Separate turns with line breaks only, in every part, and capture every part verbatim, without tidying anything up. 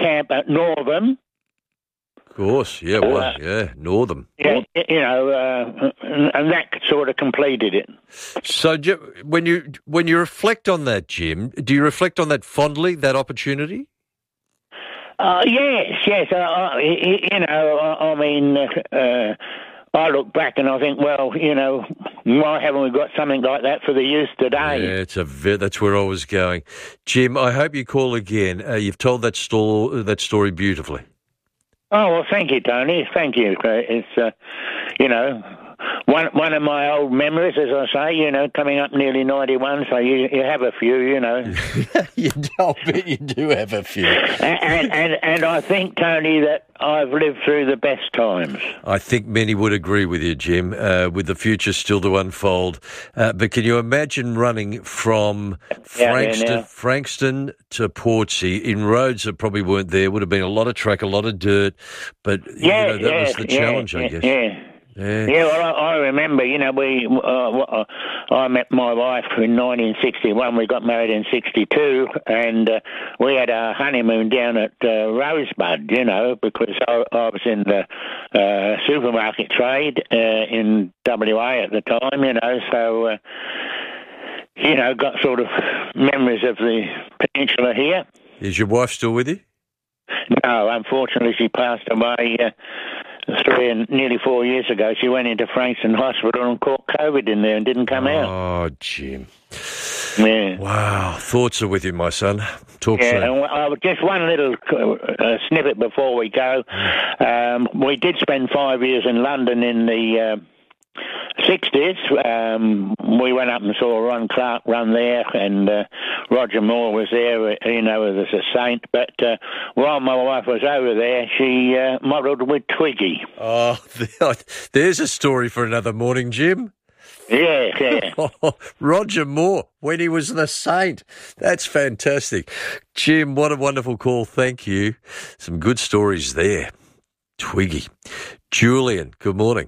camp at Northam.
Of course, yeah, well, uh, yeah, Northam.
Yeah, you know, uh, and that sort of completed it.
So, when you when you reflect on that, Jim, do you reflect on that fondly, that opportunity?
Uh, yes, yes. Uh, uh, you know, I, I mean, uh, I look back and I think, well, you know, why haven't we got something like that for the youth today?
Yeah, it's a ve- that's where I was going. Jim, I hope you call again. Uh, you've told that, sto- that story beautifully.
Oh, well, thank you, Tony. Thank you. It's, uh, you know, one one of my old memories, as I say, you know, coming up nearly ninety-one, so you, you have a few, you know.
you I bet you do have a few.
and, and, and, and I think, Tony, that I've lived through the best times.
I think many would agree with you, Jim, uh, with the future still to unfold. Uh, but can you imagine running from Frankston, Frankston to Portsea in roads that probably weren't there? Would have been a lot of track, a lot of dirt, but
yeah,
you know, that
yeah,
was the
yeah,
challenge,
yeah,
I guess.
Yeah.
Yeah.
yeah, well, I, I remember, you know, we. Uh, I met my wife in nineteen sixty-one. We got married in sixty-two, and uh, we had our honeymoon down at uh, Rosebud, you know, because I, I was in the uh, supermarket trade uh, in W A at the time, you know, so, uh, you know, got sort of memories of the peninsula here.
Is your wife still with you?
No, unfortunately, she passed away uh, three and nearly four years ago. She went into Frankston Hospital and caught COVID in there and didn't come
oh,
out.
Oh, Jim.
Yeah.
Wow. Thoughts are with you, my son. Talk
yeah,
soon.
And uh, just one little uh, snippet before we go. Um, we did spend five years in London in the... Uh, sixties, um, we went up and saw Ron Clark run there, and uh, Roger Moore was there, you know, as a saint. But uh, while my wife was over there, she uh, modelled with Twiggy.
Oh, there's a story for another morning, Jim.
Yeah, yeah.
Oh, Roger Moore, when he was the saint. That's fantastic. Jim, what a wonderful call. Thank you. Some good stories there. Twiggy. Julian, good morning.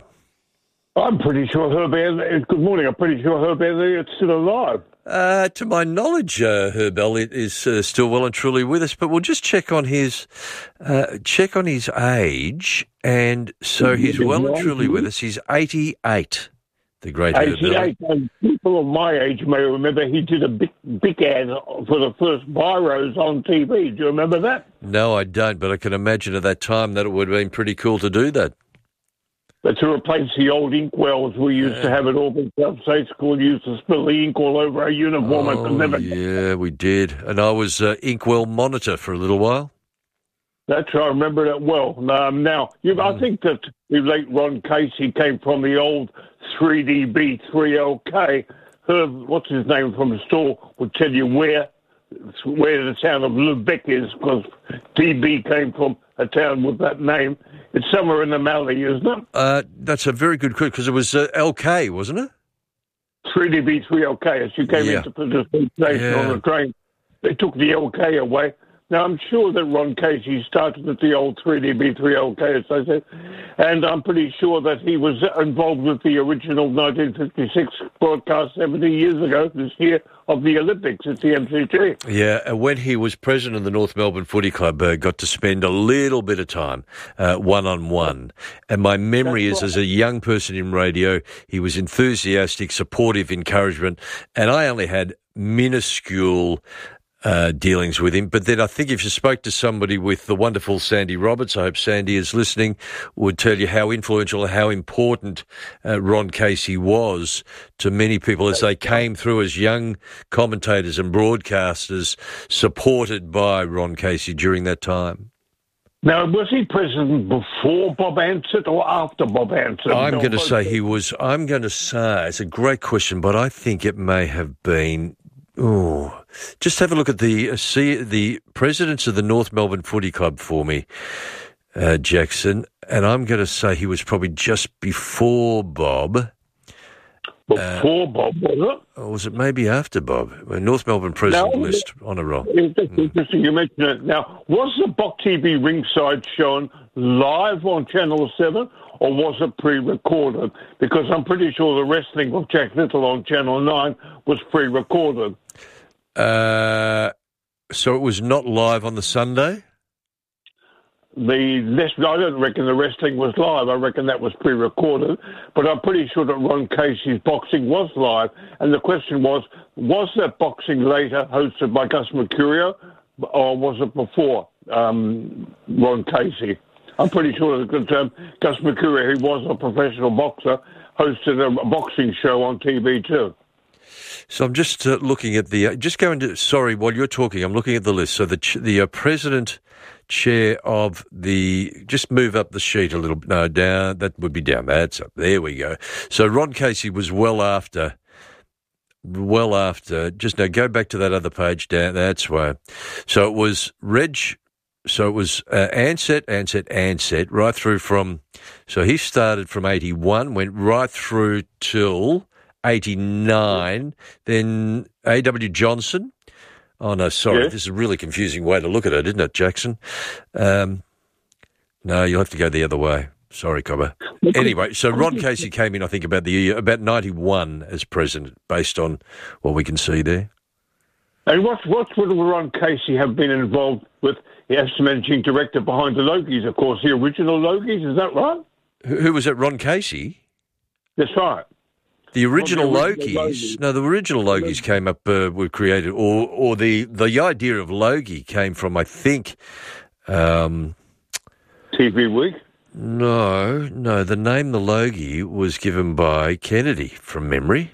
I'm pretty sure Herb Elliott, good morning, I'm pretty sure Herb Elliott's still alive.
Uh, to my knowledge, uh, Herb Elliott is uh, still well and truly with us, but we'll just check on his uh, check on his age, and so he's well and truly with us. He's eighty-eight, the great Herb Elliott.
And people of my age may remember he did a big, big ad for the first Biros on T V. Do you remember that?
No, I don't, but I can imagine at that time that it would have been pretty cool to do that.
But to replace the old inkwells we used yeah. to have at Auburn South State School, used to spill the ink all over our uniform.
Oh,
I could never...
yeah, we did. And I was uh, inkwell monitor for a little while.
That's right, I remember that well. Um, now, you, mm. I think that the late Ron Casey came from the old three D B three L K. Herb, what's his name from the store, would tell you where where the town of Lubeck is, because D B came from a town with that name. It's somewhere in the Mallee, isn't it?
Uh, that's a very good question, because it was uh, L K, wasn't it?
three D B three L K, as you came
yeah.
into the station yeah. on the train. They took the L K away. Now, I'm sure that Ron Casey started at the old three D B three L K, as I said, and I'm pretty sure that he was involved with the original nineteen fifty-six broadcast seventy years ago, this year, of the Olympics at the M C G.
Yeah, and when he was president of the North Melbourne Footy Club, uh, got to spend a little bit of time uh, one-on-one. And my memory That's is, right. as a young person in radio, he was enthusiastic, supportive, encouragement, and I only had minuscule Uh, dealings with him. But then I think if you spoke to somebody with the wonderful Sandy Roberts, I hope Sandy is listening, would tell you how influential, how important uh, Ron Casey was to many people as they came through as young commentators and broadcasters supported by Ron Casey during that time.
Now, was he president before Bob Ansett or after Bob Ansett?
I'm going to say he was, I'm going to say, it's a great question, but I think it may have been, oh, just have a look at the uh, see the presidents of the North Melbourne Footy Club for me, uh, Jackson, and I'm going to say he was probably just before Bob.
Before uh, Bob, was it?
Or was it maybe after Bob? North Melbourne president now, list on a roll.
It's interesting you mentioned it. Now, was the Bok T V ringside shown live on Channel seven, or was it pre-recorded? Because I'm pretty sure the wrestling with Jack Little on Channel nine was pre-recorded.
Uh, so it was not live on the Sunday?
the this, I don't reckon the wrestling was live. I reckon that was pre-recorded. But I'm pretty sure that Ron Casey's boxing was live. And the question was, was that boxing later hosted by Gus Mercurio, or was it before um, Ron Casey? I'm pretty sure that um, Gus Mercurio, who was a professional boxer, hosted a boxing show on T V too.
So I'm just uh, looking at the, uh, just going to, sorry, while you're talking, I'm looking at the list. So the ch- the uh, president chair of the, just move up the sheet a little, no, down, that would be down, that's up, there we go. So Ron Casey was well after, well after, just now go back to that other page down, that's why. So it was Reg, so it was uh, Ansett, Ansett, Ansett, right through from, so he started from eighty-one, went right through till eighty-nine, then A W Johnson. Oh, no, sorry, yes. This is a really confusing way to look at it, isn't it, Jackson? Um, no, you'll have to go the other way. Sorry, Cobber. Anyway, so Ron Casey came in, I think, about the year, about ninety-one as president, based on what we can see there.
And what, what would Ron Casey have been involved with as the managing director behind the Logies, of course, the original Logies, is that right?
Who, who was it, Ron Casey?
That's right.
The original Logies, no, the original Logies came up, uh, were created, or or the, the idea of Logie came from, I think... Um,
T V Week?
No, no, the name the Logie was given by Kennedy, from memory.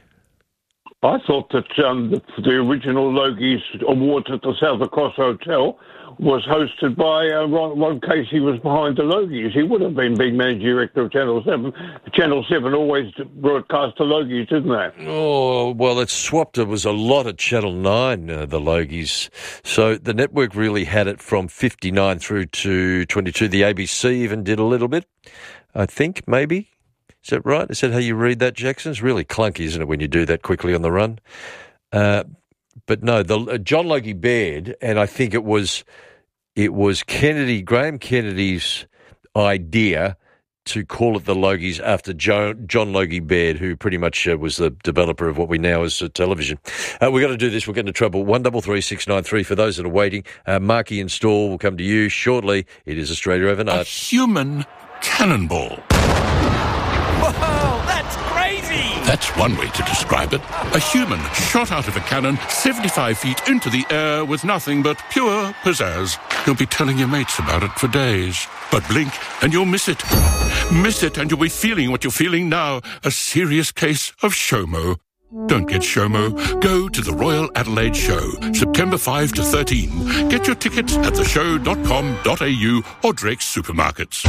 I thought that um, the, the original Logies Awards at the South Cross Hotel was hosted by uh, Ron, Ron Casey was behind the Logies. He would have been big managing director of Channel seven. Channel seven always broadcast the Logies, didn't they?
Oh, well, it swapped. It was a lot at Channel nine, uh, the Logies. So the network really had it from fifty-nine through to twenty-two. The A B C even did a little bit, I think, maybe. Is that right? Is that how you read that, Jackson? It's really clunky, isn't it, when you do that quickly on the run? Uh, but no, the uh, John Logie Baird, and I think it was it was Kennedy, Graham Kennedy's idea to call it the Logies after John, John Logie Baird, who pretty much uh, was the developer of what we now is uh, television. Uh, we've got to do this. We'll get into trouble. one double three six nine three for those that are waiting. Uh, Marky and Stall will come to you shortly. It is Australia Overnight.
A human cannonball.
Whoa, that's crazy!
That's one way to describe it. A human shot out of a cannon seventy-five feet into the air with nothing but pure pizzazz. You'll be telling your mates about it for days. But blink and you'll miss it. Miss it and you'll be feeling what you're feeling now. A serious case of SHOMO. Don't get SHOMO. Go to the Royal Adelaide Show, September fifth to thirteenth. Get your tickets at the show dot com dot a u or Drake's Supermarkets.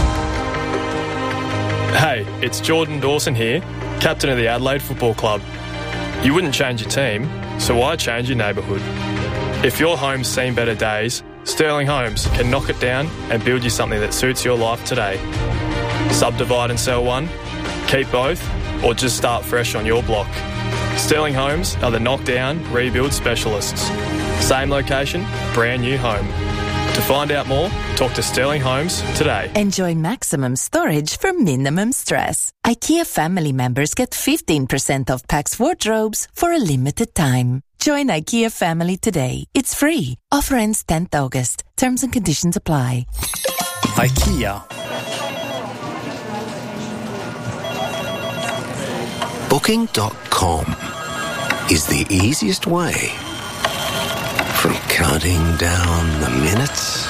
Hey, it's Jordan Dawson here, captain of the Adelaide Football Club. You wouldn't change your team, so why change your neighbourhood? If your home's seen better days, Sterling Homes can knock it down and build you something that suits your life today. Subdivide and sell one, keep both, or just start fresh on your block. Sterling Homes are the knockdown, rebuild specialists. Same location, brand new home. To find out more, talk to Sterling Homes today.
Enjoy maximum storage for minimum stress. IKEA family members get fifteen percent off Pax wardrobes for a limited time. Join IKEA family today. It's free. Offer ends tenth August. Terms and conditions apply.
IKEA.
Booking dot com is the easiest way from counting down the minutes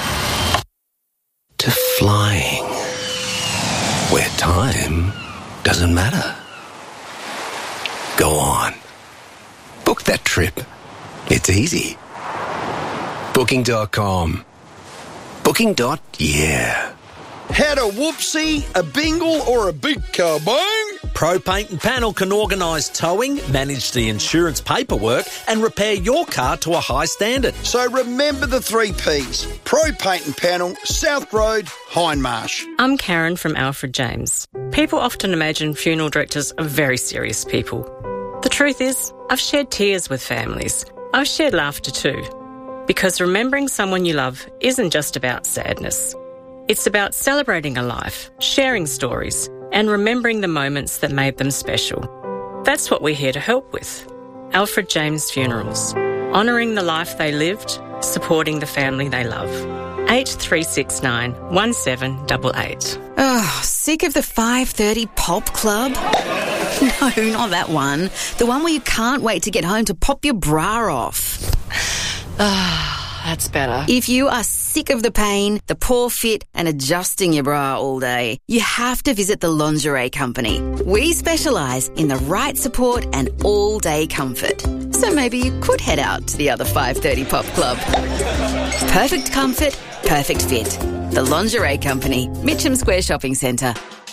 to flying where time doesn't matter. Go on. Book that trip. It's easy. Booking dot com. Booking. Yeah.
Had a whoopsie, a bingle, or a big kaboom?
Pro Paint and Panel can organise towing, manage the insurance paperwork and repair your car to a high standard.
So remember the three Ps. Pro Paint and Panel, South Road, Hindmarsh.
I'm Karen from Alfred James. People often imagine funeral directors are very serious people. The truth is, I've shared tears with families. I've shared laughter too. Because remembering someone you love isn't just about sadness. It's about celebrating a life, sharing stories, and remembering the moments that made them special. That's what we're here to help with. Alfred James Funerals. Honouring the life they lived, supporting the family they love. eight three six nine, one seven eight eight.
Oh, sick of the five thirty pop club? No, not that one. The one where you can't wait to get home to pop your bra off.
Ah, that's better.
If you are sick of the pain, the poor fit and adjusting your bra all day, you have to visit the Lingerie Company. We specialise in the right support and all-day comfort. So maybe you could head out to the other five thirty pop club. Perfect comfort, perfect fit. The Lingerie Company, Mitcham Square Shopping Centre.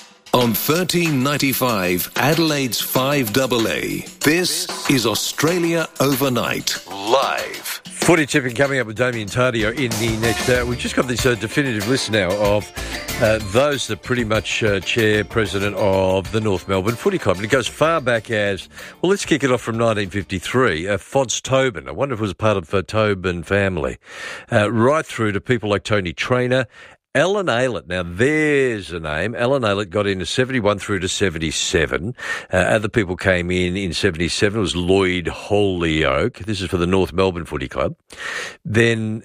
On thirteen ninety-five, Adelaide's five A A, this is Australia Overnight, live.
Footy tipping coming up with Damien Tardio in the next hour. We've just got this uh, definitive list now of uh, those that pretty much uh, chair president of the North Melbourne Footy Club. And it goes far back as, well, let's kick it off from nineteen fifty-three. Uh, Fonz Tobin, I wonder if it was part of the Tobin family, uh, right through to people like Tony Traynor, Alan Aylett. Now, there's a name. Alan Aylett got into seventy-one through to seventy-seven. Uh, other people came in in seventy-seven. It was Lloyd Holyoke. This is for the North Melbourne Footy Club. Then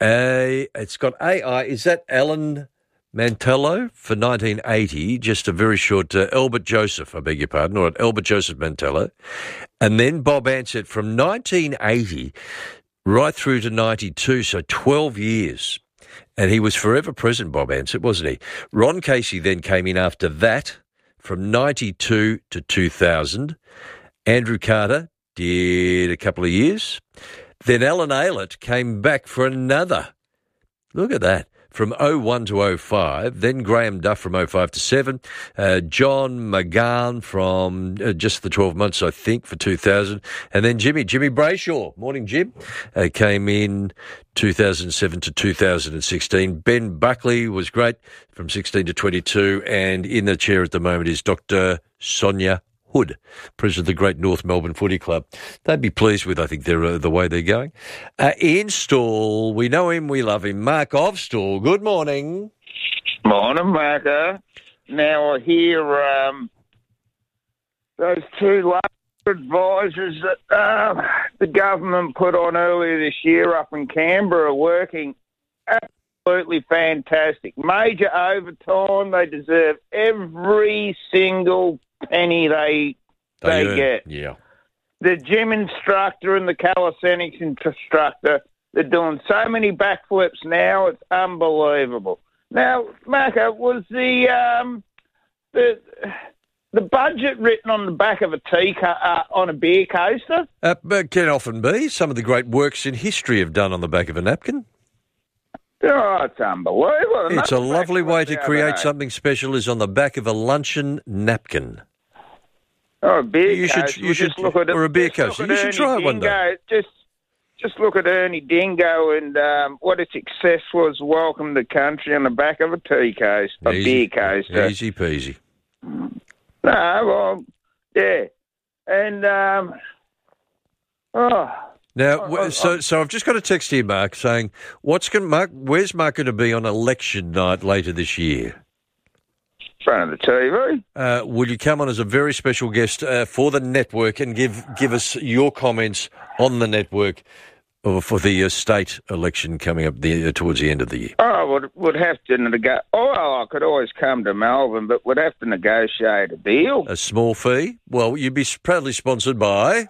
uh, it's got A I. Is that Alan Mantello for nineteen eighty? Just a very short uh, Albert Joseph, I beg your pardon, or Albert Joseph Mantello. And then Bob Ansett from nineteen eighty right through to ninety-two, so twelve years. And he was forever president, Bob Ansett, wasn't he? Ron Casey then came in after that from ninety-two to two thousand. Andrew Carter did a couple of years. Then Alan Aylett came back for another. Look at that. From oh one to oh five. Then Graham Duff from oh five to seven. Uh, John McGahn from uh, just the twelve months, I think, for two thousand. And then Jimmy, Jimmy Brayshaw, morning Jim, uh, came in two thousand seven to two thousand sixteen. Ben Buckley was great from sixteen to twenty-two. And in the chair at the moment is Doctor Sonia Hood, president of the Great North Melbourne Footy Club. They'd be pleased with, I think, their, uh, the way they're going. Uh, in stall, we know him, we love him, Mark Ovstall. Good morning.
Morning, Marco. Now I hear um, those two Labor advisors that uh, the government put on earlier this year up in Canberra are working absolutely fantastic. Major overtime. They deserve every single penny they they, they get.
Yeah.
The gym instructor and the calisthenics instructor, they're doing so many backflips now, it's unbelievable. Now, Marco, was the um, the the budget written on the back of a tea co- uh, on a beer coaster?
Uh, but can often be. Some of the great works in history have done on the back of a napkin.
Oh, it's unbelievable.
It's a lovely way to create something special is on the back of a luncheon napkin.
Oh, a beer
you
coaster.
Should, you should,
look at
or a beer
just
coaster. You should try it one day.
Just, just look at Ernie Dingo and um, what a success was. Welcome to country on the back of a tea coaster, a
Easy,
beer coaster.
Easy peasy.
No, well, yeah, and um, oh.
Now, so so I've just got a text here, Mark, saying, "What's going, Mark? Where's Mark going to be on election night later this year?"
Front of the T V.
Uh, will you come on as a very special guest uh, for the network and give give us your comments on the network for the uh, state election coming up the, uh, towards the end of the year?
Oh, would would have to negotiate. Oh, I could always come to Melbourne, but would have to negotiate a deal.
A small fee? Well, you'd be proudly sponsored by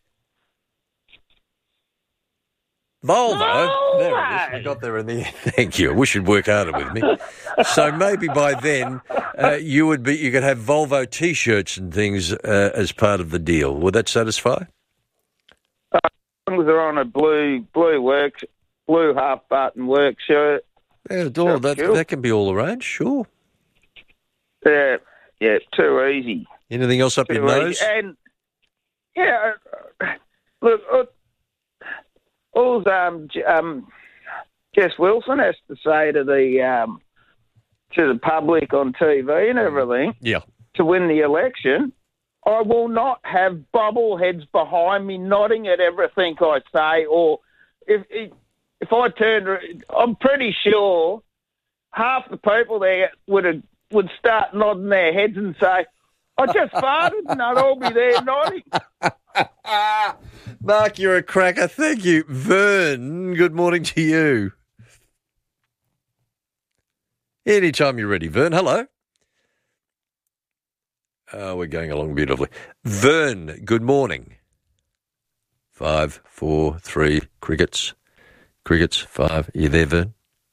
Volvo.
No
there it is. We got there in the end. Thank you. I wish you'd work harder with me. So maybe by then uh, you would be. You could have Volvo T-shirts and things uh, as part of the deal. Would that satisfy?
Uh, as long as they're on a blue blue work blue half button work shirt.
Yeah, oh, that cool. That can be all arranged. Sure.
Yeah, yeah. Too easy.
Anything else up
too
your nose?
Easy. And yeah, uh, look. Uh, All um, um, Jess Wilson has to say to the um, to the public on T V and everything,
yeah,
to win the election, I will not have bobbleheads behind me nodding at everything I say. Or if if I turned, I'm pretty sure half the people there would have, would start nodding their heads and say, "I just farted," and I'd all be there nodding.
Mark, you're a cracker. Thank you. Vern, good morning to you. Anytime you're ready, Vern. Hello. Oh, we're going along beautifully. Vern, good morning. Five, four, three, crickets. Crickets, five. Are you there, Vern?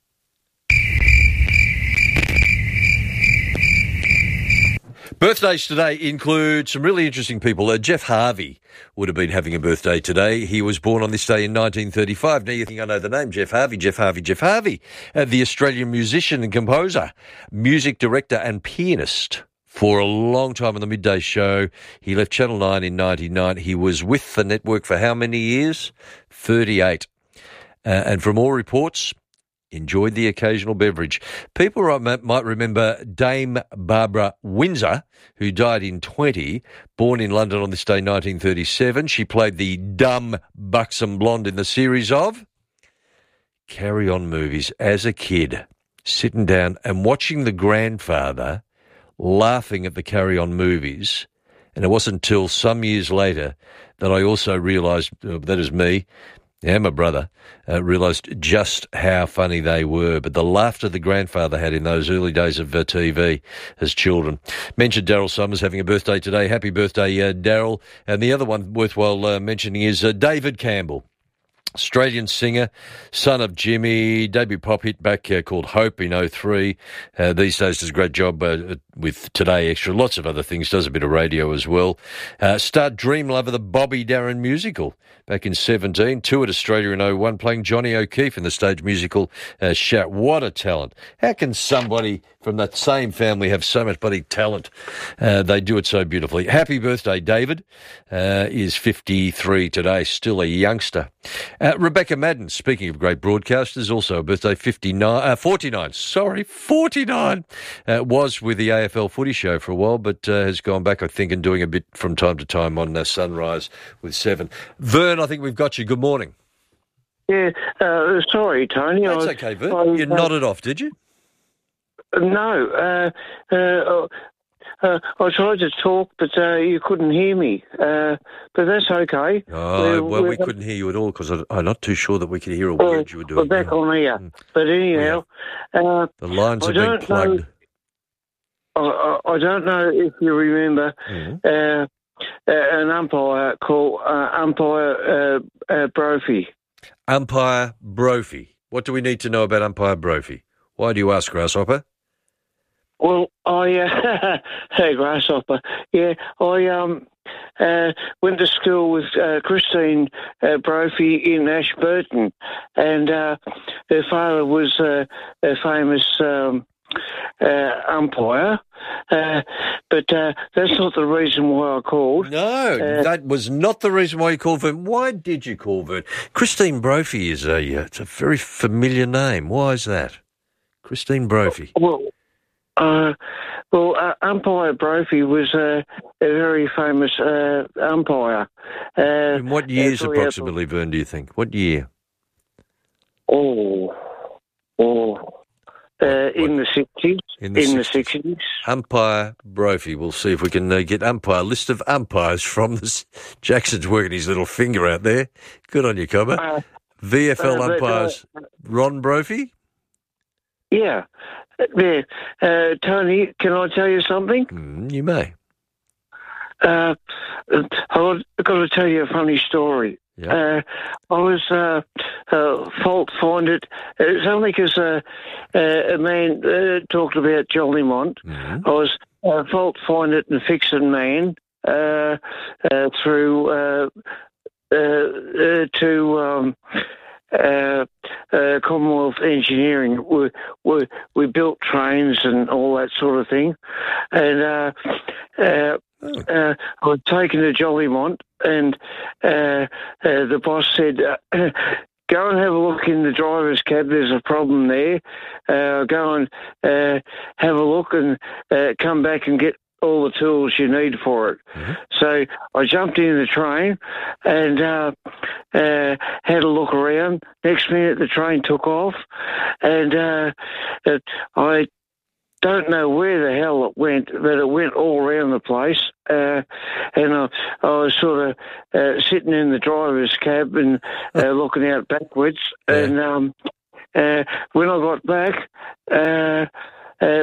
Birthdays today include some really interesting people. Uh, Jeff Harvey would have been having a birthday today. He was born on this day in nineteen thirty-five. Now you think I know the name, Jeff Harvey, Jeff Harvey, Jeff Harvey, uh, the Australian musician and composer, music director and pianist. For a long time on the midday show. He left Channel nine in ninety-nine. He was with the network for how many years? thirty-eight. Uh, and from all reports, enjoyed the occasional beverage. People might remember Dame Barbara Windsor, who died in twenty, born in London on this day, nineteen thirty-seven. She played the dumb, buxom blonde in the series of Carry On movies as a kid, sitting down and watching the grandfather laughing at the Carry On movies. And it wasn't until some years later that I also realised, uh, that is me, and my brother, uh, realised just how funny they were. But the laughter the grandfather had in those early days of uh, T V as children. Mentioned Daryl Summers having a birthday today. Happy birthday, uh, Daryl. And the other one worthwhile uh, mentioning is uh, David Campbell. Australian singer, son of Jimmy, debut pop hit back uh, called Hope in oh three. Uh, these days does a great job uh, with Today Extra, lots of other things, does a bit of radio as well. Uh, starred Dream Lover, the Bobby Darin musical back in seventeen, toured Australia in oh one, playing Johnny O'Keefe in the stage musical uh, Shout. What a talent. How can somebody from that same family have so much bloody talent? Uh, they do it so beautifully. Happy birthday, David. Uh, is fifty-three today, still a youngster. Uh, Rebecca Madden, speaking of great broadcasters, also a birthday, fifty-nine, uh, forty-nine, sorry, forty-nine, uh, was with the A F L Footy Show for a while, but uh, has gone back, I think, and doing a bit from time to time on uh, Sunrise with Seven. Vern, I think we've got you. Good morning.
Yeah, uh, sorry, Tony.
That's
I,
okay, Vern.
I,
you
uh,
nodded off, did you?
No. Uh, uh, uh, I tried to talk, but uh, you couldn't hear me. Uh, but that's okay.
Oh,
we're,
well,
we're,
we couldn't hear you at all because I'm not too sure that we could hear a word you were doing.
We're back
yeah.
on here.
Mm.
But anyhow... Uh,
the lines
I
have been
don't
plugged.
Know, I, I don't know if you remember
mm.
uh, uh, an umpire called uh, Umpire uh, uh, Brophy.
Umpire Brophy. What do we need to know about Umpire Brophy? Why do you ask, Grasshopper?
Well, I, uh, hey, Grasshopper, yeah, I um, uh, went to school with uh, Christine uh, Brophy in Ashburton, and uh, her father was uh, a famous um, uh, umpire, uh, but uh, that's not the reason why I called.
No,
uh,
that was not the reason why you called Vern. Why did you call Vern? Christine Brophy is a, uh, it's a very familiar name. Why is that? Christine Brophy.
Well, Uh, well, uh, Umpire Brophy was uh, a very famous uh, umpire. Uh,
In what years
uh,
approximately, Vern, do you think? What year?
Oh, oh, uh, in the sixties.
In the
in
sixties.
the sixties.
Umpire Brophy. We'll see if we can uh, get umpire list of umpires from this. Jackson's working his little finger out there. Good on you, Cobber. Uh, V F L
uh, but,
umpires.
Uh,
Ron Brophy?
Yeah. There. Uh, Tony, can I tell you something?
Mm, you may.
Uh, I've got to tell you a funny story.
Yeah.
Uh, I was uh, uh, fault finded. It's only because uh, uh, a man uh, talked about Jollymont.
Mm-hmm.
I was uh, fault finded and fixing man uh, uh, through uh, uh, uh, to. Um, Uh, uh, Commonwealth Engineering. We, we we built trains and all that sort of thing, and uh, uh, uh, I was taken to Jollymont, and uh, uh, the boss said, uh, "Go and have a look in the driver's cab. There's a problem there. Uh, go and uh, have a look and uh, come back and get all the tools you need for it." Mm-hmm. So I jumped in the train and uh, uh, had a look around. Next minute, the train took off, and uh, it, I don't know where the hell it went, but it went all around the place. Uh, and I, I was sort of uh, sitting in the driver's cab and uh, looking out backwards. Yeah. And um, uh, when I got back, uh,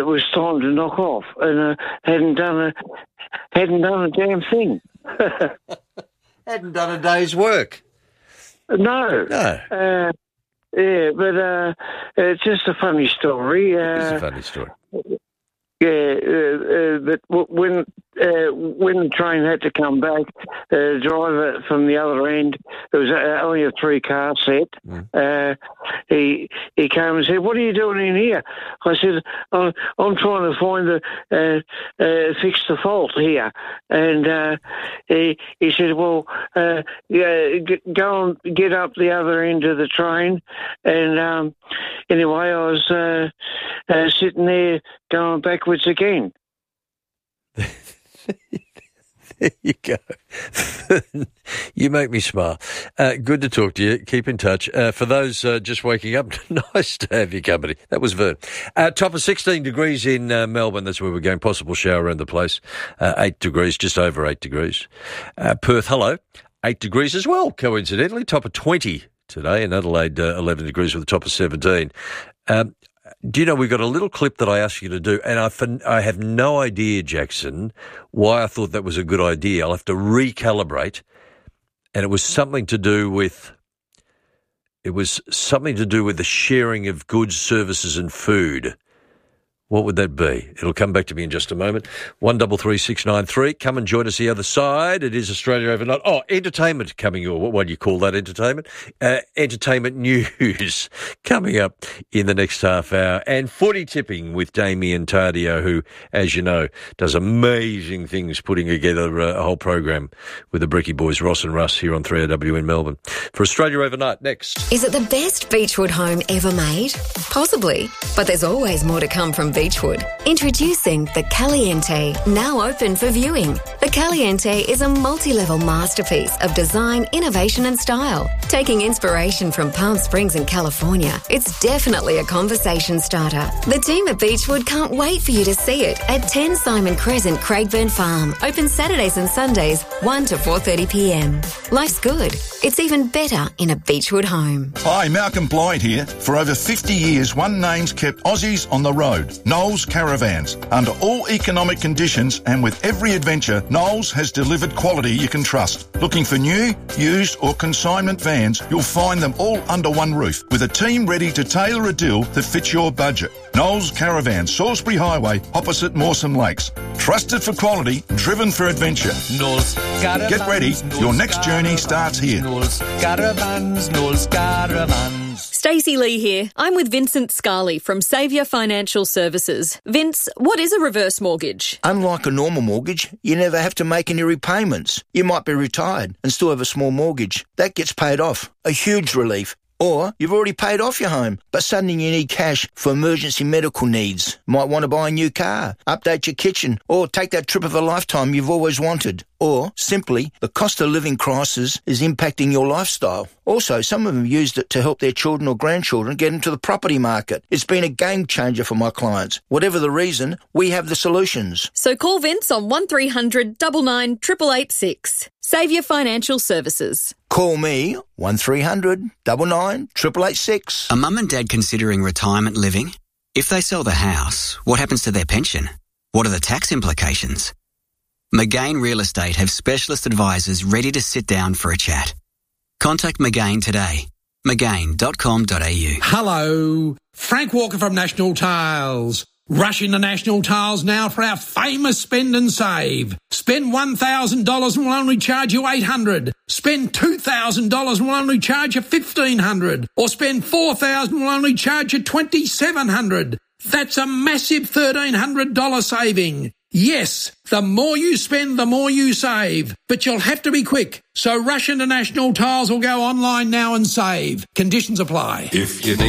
was time to knock off, and uh, hadn't done a hadn't done a damn thing.
Hadn't done a day's work.
No.
No.
Uh, yeah, but uh, it's just a funny story. Uh,
It's a funny story.
Yeah, uh, uh, but w- when uh, when the train had to come back, the driver from the other end, it was uh, only a three-car set,
Mm.
uh, he he came and said, "What are you doing in here?" I said, "I'm, I'm trying to find the, uh, uh, fix the fault here." And uh, he, he said, "Well, uh, yeah, g- go and get up the other end of the train." And um, anyway, I was uh, uh, sitting there going backwards again.
There you go. You make me smile. Uh, good to talk to you. Keep in touch. Uh, for those uh, just waking up, nice to have your company. That was Vern. Uh, top of sixteen degrees in uh, Melbourne. That's where we're going. Possible shower around the place. Uh, eight degrees, just over eight degrees. Uh, Perth, hello. Eight degrees as well, coincidentally. Top of twenty today. In Adelaide, uh, eleven degrees with a top of seventeen. Um, Do you know, we've got a little clip that I asked you to do, and I, I have no idea, Jackson, why I thought that was a good idea. I'll have to recalibrate, and it was something to do with, it was something to do with the sharing of goods, services and food. What would that be? It'll come back to me in just a moment. One double three six nine three. Come and join us the other side. It is Australia Overnight. Oh, entertainment coming. Or what do you call that? Entertainment. Uh, entertainment news coming up in the next half hour, and footy tipping with Damien Tardio, who, as you know, does amazing things, putting together a, a whole program with the Bricky Boys, Ross and Russ, here on three A W in Melbourne. For Australia Overnight, next.
Is it the best Beechwood home ever made? Possibly, but there's always more to come from Beechwood. Introducing the Caliente, now open for viewing. The Caliente is a multi-level masterpiece of design, innovation and style. Taking inspiration from Palm Springs in California, it's definitely a conversation starter. The team at Beechwood can't wait for you to see it at ten Simon Crescent, Craigburn Farm. Open Saturdays and Sundays, one to four thirty p m. Life's good. It's even better in a Beechwood home.
Hi, Malcolm Blyde here. For over fifty years, one name's kept Aussies on the road. Knowles Caravans. Under all economic conditions and with every adventure, Knowles has delivered quality you can trust. Looking for new, used or consignment vans, you'll find them all under one roof with a team ready to tailor a deal that fits your budget. Knowles Caravans, Salisbury Highway, opposite Mawson Lakes. Trusted for quality, driven for adventure.
Knowles Caravans.
Get ready,
Knowles
your next journey
Caravans,
starts here.
Knowles Caravans, Knowles Caravans.
Stacey Lee here. I'm with Vincent Scarley from Saviour Financial Services. Vince, what is a reverse mortgage?
Unlike a normal mortgage, you never have to make any repayments. You might be retired and still have a small mortgage. That gets paid off. A huge relief. Or you've already paid off your home, but suddenly you need cash for emergency medical needs. Might want to buy a new car, update your kitchen, or take that trip of a lifetime you've always wanted. Or, simply, the cost of living crisis is impacting your lifestyle. Also, some of them used it to help their children or grandchildren get into the property market. It's been a game changer for my clients. Whatever the reason, we have the solutions.
So call Vince on one three hundred nine nine eight eight eight six. Saviour Financial Services.
Call me, one three hundred nine nine eight eight eight six.
A mum and dad considering retirement living? If they sell the house, what happens to their pension? What are the tax implications? McGain Real Estate have specialist advisors ready to sit down for a chat. Contact McGain today. McGain dot com dot a u.
Hello, Frank Walker from National Tiles. Rush into National Tiles now for our famous spend and save. Spend one thousand dollars and we'll only charge you eight hundred dollars. Spend two thousand dollars and we'll only charge you fifteen hundred dollars. Or spend four thousand dollars and we'll only charge you twenty-seven hundred dollars. That's a massive thirteen hundred dollars saving. Yes, the more you spend, the more you save. But you'll have to be quick. So rush into National Tiles or go online now and save. Conditions apply.
If you think